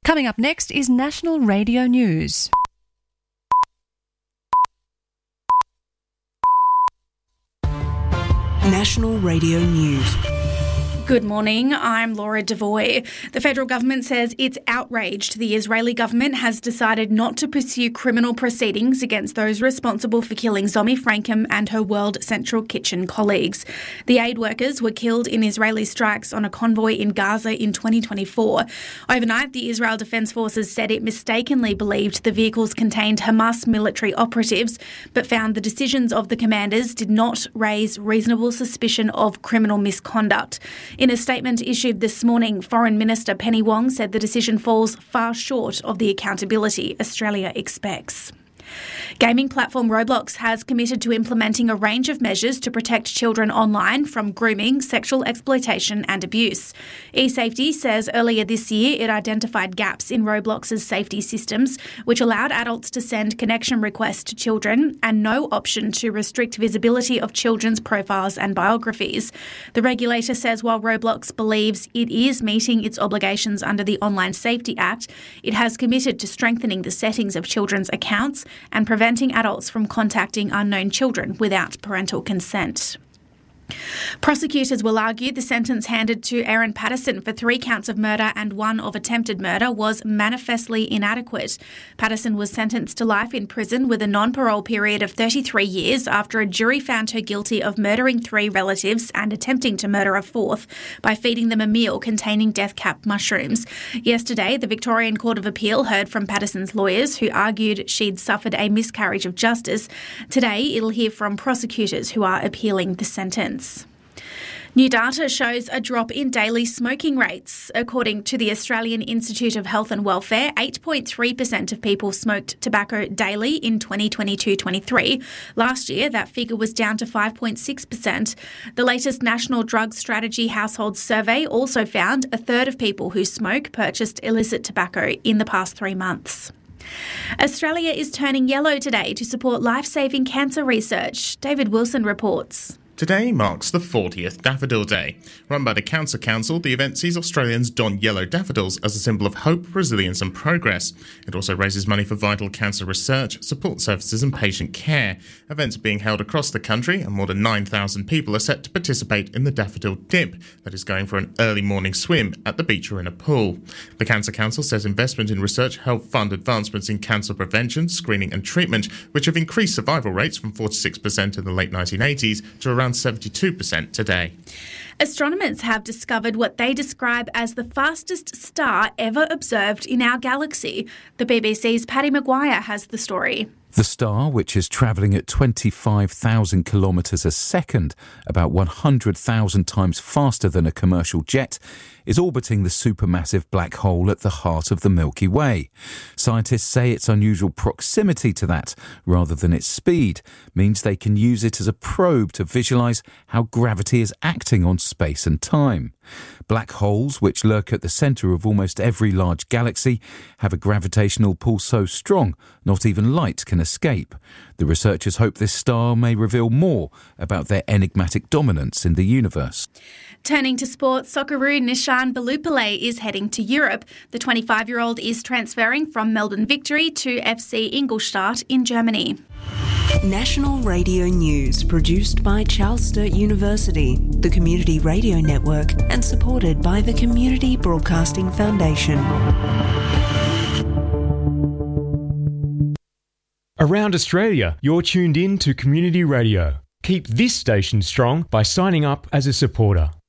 Coming up next is National Radio News. National Radio News. Good morning, I'm Laura Devoy. The federal government says it's outraged the Israeli government has decided not to pursue criminal proceedings against those responsible for killing Zomi Frankham and her World Central Kitchen colleagues. The aid workers were killed in Israeli strikes on a convoy in Gaza in 2024. Overnight, the Israel Defense Forces said it mistakenly believed the vehicles contained Hamas military operatives, but found the decisions of the commanders did not raise reasonable suspicion of criminal misconduct. In a statement issued this morning, Foreign Minister Penny Wong said the decision falls far short of the accountability Australia expects. Gaming platform Roblox has committed to implementing a range of measures to protect children online from grooming, sexual exploitation and abuse. eSafety says earlier this year it identified gaps in Roblox's safety systems, which allowed adults to send connection requests to children and no option to restrict visibility of children's profiles and biographies. The regulator says while Roblox believes it is meeting its obligations under the Online Safety Act, it has committed to strengthening the settings of children's accounts and preventing adults from contacting unknown children without parental consent. Prosecutors will argue the sentence handed to Erin Patterson for 3 counts of murder and 1 of attempted murder was manifestly inadequate. Patterson was sentenced to life in prison with a non-parole period of 33 years after a jury found her guilty of murdering 3 relatives and attempting to murder a 4th by feeding them a meal containing death cap mushrooms. Yesterday, the Victorian Court of Appeal heard from Patterson's lawyers who argued she'd suffered a miscarriage of justice. Today, it'll hear from prosecutors who are appealing the sentence. New data shows a drop in daily smoking rates. According to the Australian Institute of Health and Welfare, 8.3% of people smoked tobacco daily in 2022-23. Last year, that figure was down to 5.6%. The latest National Drug Strategy Household Survey also found a third of people who smoke purchased illicit tobacco in the past 3 months. Australia is turning yellow today to support life-saving cancer research. David Wilson reports. Today marks the 40th Daffodil Day. Run by the Cancer Council, the event sees Australians don yellow daffodils as a symbol of hope, resilience and progress. It also raises money for vital cancer research, support services and patient care. Events are being held across the country and more than 9,000 people are set to participate in the Daffodil Dip, that is going for an early morning swim at the beach or in a pool. The Cancer Council says investment in research help fund advancements in cancer prevention, screening and treatment, which have increased survival rates from 46% in the late 1980s to around 72% today. Astronomers have discovered what they describe as the fastest star ever observed in our galaxy. The BBC's Paddy Maguire has the story. The star, which is travelling at 25,000 kilometres a second, about 100,000 times faster than a commercial jet, is orbiting the supermassive black hole at the heart of the Milky Way. Scientists say its unusual proximity to that, rather than its speed, means they can use it as a probe to visualise how gravity is acting on space and time. Black holes, which lurk at the centre of almost every large galaxy, have a gravitational pull so strong not even light can escape. The researchers hope this star may reveal more about their enigmatic dominance in the universe. Turning to sport, Socceroo Nishan Balupale is heading to Europe. The 25-year-old is transferring from Melbourne Victory to FC Ingolstadt in Germany. National Radio News, produced by Charles Sturt University, the Community Radio Network, and supported by the Community Broadcasting Foundation. Around Australia, you're tuned in to Community Radio. Keep this station strong by signing up as a supporter.